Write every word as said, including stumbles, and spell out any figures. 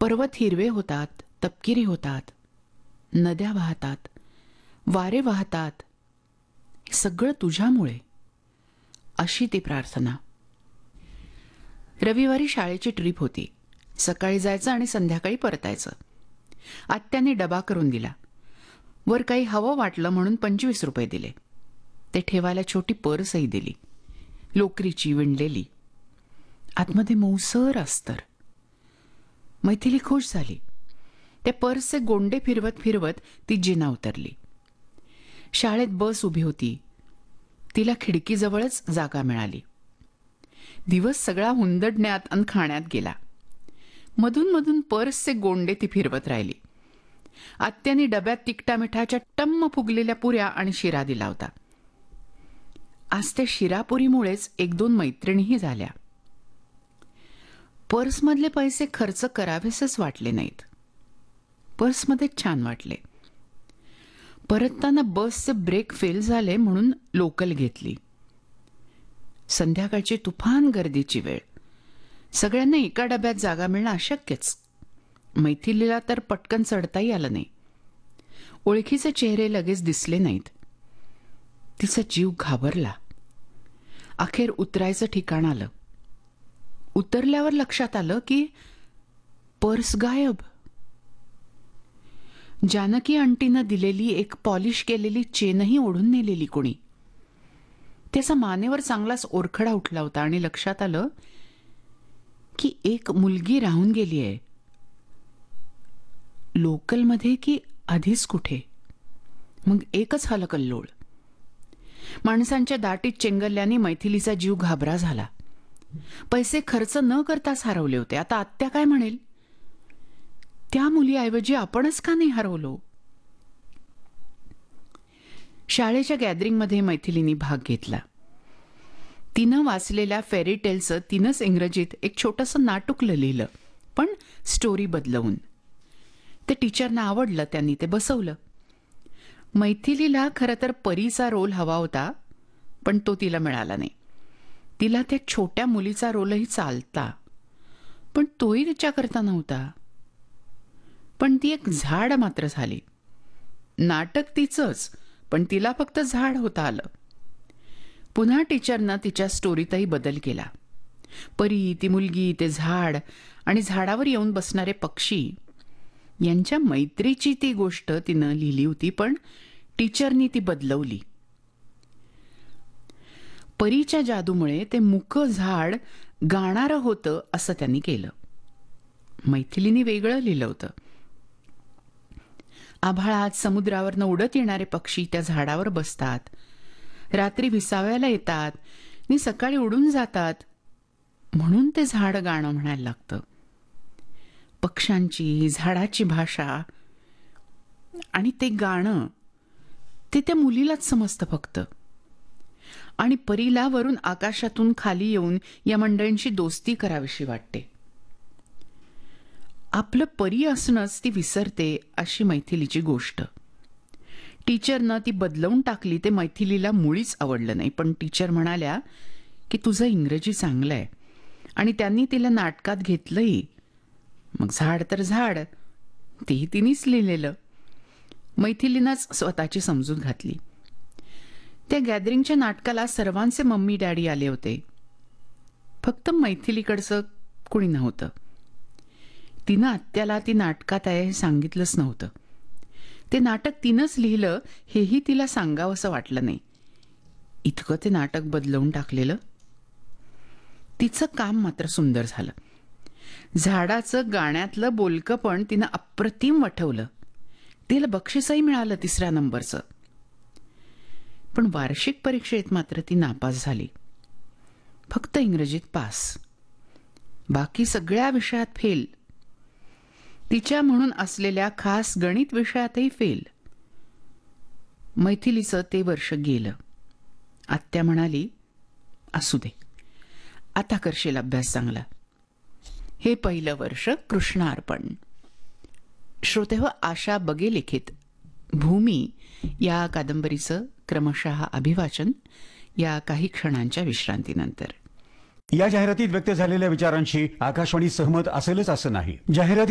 पर्वत हिरवे होतात, तपकिरी होतात, नद्या वाहतात, वारे वाहतात, हे सगळं तुझ्यामुळे, अशी ती प्रार्थना. रविवारी शाळेची ट्रीप होती. सकाळी जायचं आणि संध्याकाळी परतायचं. आत्याने डबा करून दिला. वर काही हवं वाटलं म्हणून पंचवीस रुपये दिले. ते ठेवायला छोटी पर्सही दिली, लोकरीची, विणलेली. आतमध्ये मऊसर अस्तर. मैथिली खुश झाली. त्या पर्सचे गोंडे फिरवत फिरवत ती जिना उतरली. शाळेत बस उभी होती. तिला खिडकीजवळच जागा मिळाली. दिवस सगळा हुंदडण्यात आणि खाण्यात गेला. मधून मधून पर्सचे गोंडे ती फिरवत राहिली. आत्याने डब्यात तिकटा मिठाच्या टम्म फुगलेल्या पुऱ्या आणि शिरा दिला होता. आज त्या शिरापुरीमुळेच एक दोन मैत्रिणीही झाल्या. पर्समधले पैसे खर्च करावेसेच वाटले नाहीत. पर्समध्ये छान वाटले. परतताना बसचे ब्रेक फेल झाले म्हणून लोकल घेतली. संध्याकाळची तुफान गर्दीची वेळ. सगळ्यांना एका डब्यात जागा मिळणं अशक्यच. मैथिलीला तर पटकन चढताही आलं नाही. ओळखीचे चेहरे लगेच दिसले नाहीत. तिचा जीव घाबरला. अखेर उतरायचं ठिकाण आलं. उतरल्यावर लक्षात आलं की पर्स गायब. जानकी आंटीनं दिलेली एक पॉलिश केलेली चेनही ओढून नेलेली कोणी. त्याचा मानेवर चांगलाच ओरखडा उठला होता आणि लक्षात आलं की एक मुलगी राहून गेली आहे. लोकलमध्ये की आधीच कुठे. मग एकच हलकल्लोळ. माणसांच्या दाटीत चेंगरल्याने मैथिलीचा जीव घाबरा झाला. पैसे खर्च न करताच हरवले होते. आता आत्या काय म्हणेल? त्या मुलीऐवजी आपणच का नाही हरवलो? शाळेच्या गॅदरिंगमध्ये मैथिलीने भाग घेतला. तिनं वाचलेल्या फेरी टेलचं तिनंच इंग्रजीत एक छोटंसं नाटुकलं लिहिलं, पण स्टोरी बदलवून. ते टीचरना आवडलं. त्यांनी ते बसवलं. मैथिलीला खरं तर परीचा रोल हवा होता, पण तो तिला मिळाला नाही. तिला त्या छोट्या मुलीचा रोलही चालता, पण तोही तिच्याकरता नव्हता. पण ती एक झाड मात्र झाली. नाटक तिचंच, पण तिला फक्त झाड होता आलं. पुन्हा टीचरनं तिच्या स्टोरीतही बदल केला. परी, ती मुलगी, ते झाड आणि झाडावर येऊन बसणारे पक्षी यांच्या मैत्रीची ती गोष्ट तिनं लिहिली होती, पण टीचरनी ती बदलवली. परीच्या जादूमुळे ते मुकं झाड गाणारं होतं असं त्यांनी केलं. मैथिलीने वेगळं लिहिलं होतं. आभाळात समुद्रावरनं उडत येणारे पक्षी त्या झाडावर बसतात, रात्री विसाव्याला येतात आणि सकाळी उडून जातात, म्हणून ते झाड गाणं म्हणायला लागतं. पक्ष्यांची, झाडाची भाषा आणि ते गाणं ते त्या मुलीलाच समजतं फक्त. आणि परीला वरून आकाशातून खाली येऊन या मंडळींची दोस्ती करावीशी वाटते. आपलं परी असणंच ती विसरते, अशी मैथिलीची गोष्ट. टीचरनं ती बदलवून टाकली. ते मैथिलीला मुळीच आवडलं नाही, पण टीचर म्हणाल्या की तुझं इंग्रजी चांगलं आहे, आणि त्यांनी तिला नाटकात घेतलंही. मग झाड तर झाड, तेही तिनेच लिहिलेलं. मैथिलीनंच स्वतःची समजूत घातली. त्या गॅदरिंगच्या नाटकाला सर्वांचे मम्मी डॅडी आले होते. फक्त मैथिलीकडचं कुणी नव्हतं. तिनं आत्याला ती नाटकात आहे हे सांगितलंच नव्हतं. ते नाटक तिनंच लिहिलं हेही तिला सांगावंसं वाटलं नाही. इतकं ते नाटक बदलवून टाकलेलं. तिचं काम मात्र सुंदर झालं. झाडाचं गाण्यातलं बोलकं पण तिनं अप्रतिम वठवलं. तिला बक्षीसही मिळालं तिसऱ्या नंबरचं. पण वार्षिक परीक्षेत मात्र ती नापास झाली. फक्त इंग्रजीत पास, बाकी सगळ्या विषयात फेल. तिच्या म्हणून असलेल्या खास गणित विषयातही फेल. मैथिलीचं ते वर्ष गेलं. आत्या म्हणाली, असू दे, आता करशील अभ्यास चांगला. हे पहिलं वर्ष कृष्णार्पण. श्रोतेहो, आशा बगे लिखित भूमी या कादंबरीचं क्रमशः अभिवाचन या काही क्षणांच्या विश्रांतीनंतर. या जाहिरातीत व्यक्त झालेल्या विचारांशी आकाशवाणी सहमत असेलच असं नाही. जाहिराती